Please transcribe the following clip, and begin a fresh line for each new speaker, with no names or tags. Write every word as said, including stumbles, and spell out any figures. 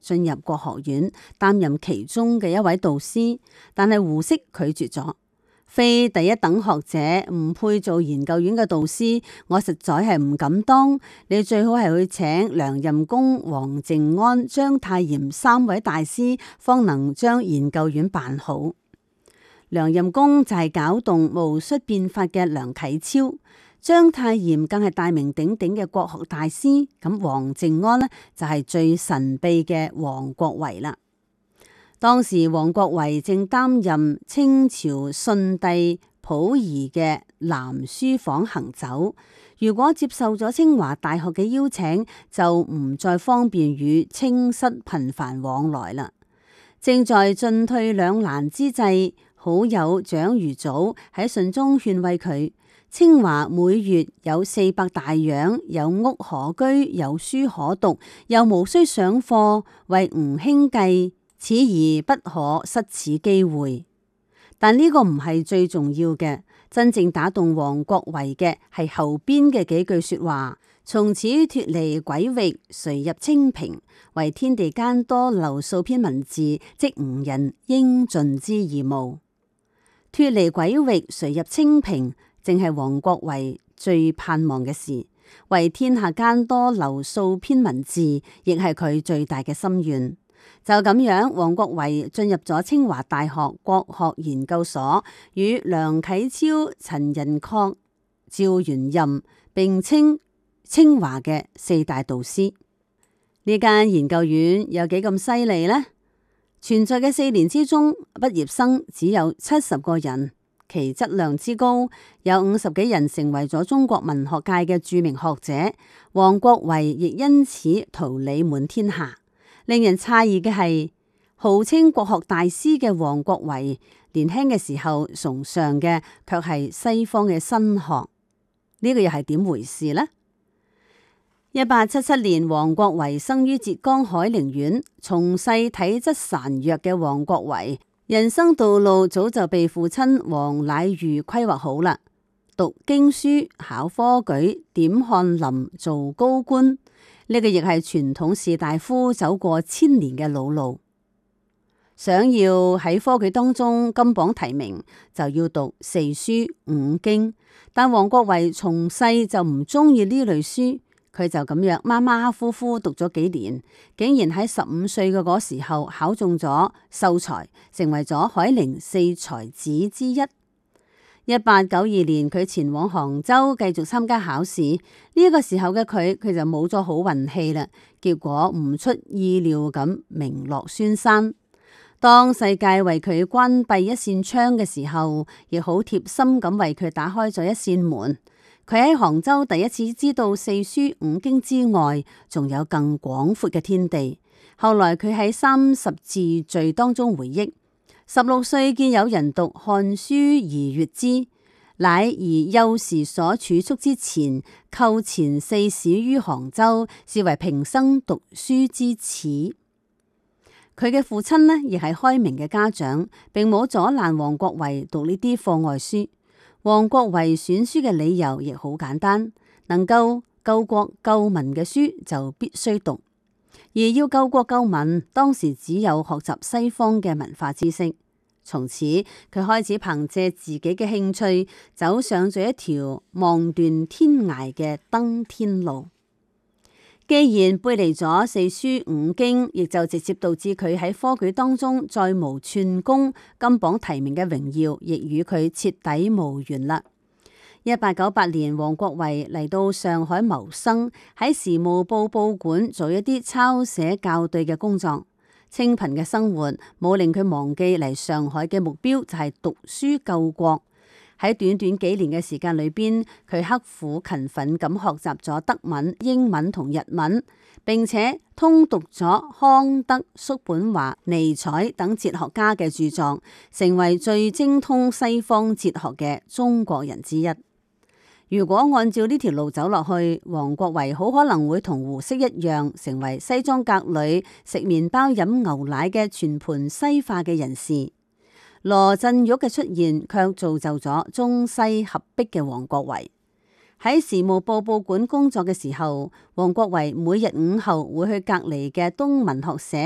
進入國學院，擔任其中嘅一位導師，但係胡適拒絕咗。非第一等學者唔配做研究院嘅導師，我實在係唔敢當。你最好係去請梁任公、王靜安、章太炎三位大師，方能將研究院辦好。梁任公就係搞動戊戌變法嘅梁啟超，章太炎更係大名鼎鼎嘅國學大師。咁王靜安呢，就係最神秘嘅王國維啦。當時王國維正擔任清朝順帝溥儀嘅南書房行走，如果接受咗清華大學嘅邀請，就唔再方便與清室頻繁往來啦。正在進退兩難之際，好友蔣如祖喺信中勸慰佢：清華每月有四百大洋，有屋可居，有書可讀，又無需上課，為吾兄計，此而不可失此機會。但呢個唔係最重要嘅，真正打動王國維嘅係後邊嘅幾句說話：從此脫離詭域，遂入清平，為天地間多留數篇文字，即吾人應盡之義務。脫離詭域，遂入清平，正係王國維最盼望嘅事。為天下間多留數篇文字，亦係佢最大嘅心願。就咁樣，王國維進入咗清華大學國學研究所，與梁啟超、陳寅恪、趙元任並稱清華嘅四大導師。呢間研究院有幾咁犀利呢？存在嘅四年之中，畢業生只有七十個人，其質量之高，有五十幾人成為咗中國文學界嘅著名學者。王國維亦因此桃李滿天下。令人詫異嘅係，號稱國學大師嘅王國維，年輕嘅時候崇尚嘅卻係西方嘅新學，呢、這個又係點回事呢？一八七七年，王國維生於浙江海寧縣，從細體質孱弱嘅王國維，人生道路早就被父親王乃豫規劃好啦。讀經書、考科舉、點翰林、做高官，呢個亦係傳統士大夫走過千年嘅老路。想要喺科舉當中金榜題名，就要讀四書五經。但王國維從細就唔中意呢類書，佢就咁樣馬馬虎虎讀咗幾年，竟然喺十五歲嘅嗰時候考中咗秀才，成為咗海寧四才子之一。一八九二年，佢前往杭州繼續參加考試。呢、這個時候嘅佢，佢就冇咗好運氣啦。結果唔出意料咁名落孫山。當世界為佢關閉一扇窗嘅時候，亦好貼心咁為佢打開咗一扇門。佢喺杭州第一次知道四書五經之外，仲有更廣闊嘅天地。後來佢喺三十字序當中回憶。十六歲見有人讀《漢書》而閱之，乃以幼時所儲蓄之錢，購前四史於杭州，是為平生讀書之始。佢嘅父親呢，亦係開明嘅家長，並冇阻攔王國維讀呢啲課外書。王國維選書嘅理由亦好簡單，能夠救國救民嘅書就必須讀。而要救國救民，當時只有學習西方嘅文化知識。從此，佢開始憑借自己嘅興趣，走上咗一條望斷天涯嘅登天路。既然背離咗四書五經，亦就直接導致佢喺科舉當中再無串功，金榜題名嘅榮耀，亦與佢徹底無緣啦。一八九八年，王國維嚟到上海謀生，喺時務報報館做一啲抄寫校對嘅工作。清貧嘅生活冇令佢忘記嚟上海嘅目標，就係讀書救國。喺短短幾年嘅時間裏邊，佢刻苦勤奮咁學習咗德文、英文同日文，並且通讀咗康德、叔本華、尼采等哲學家嘅著作，成為最精通西方哲學嘅中國人之一。如果按照呢條路走落去，王國維好可能會同胡適一樣，成為西裝革履、食麵包飲牛奶嘅全盤西化嘅人士。羅振玉嘅出現，卻造就咗中西合璧嘅王國維。喺時務報報館工作嘅時候，王國維每日午後會去隔籬嘅東文學社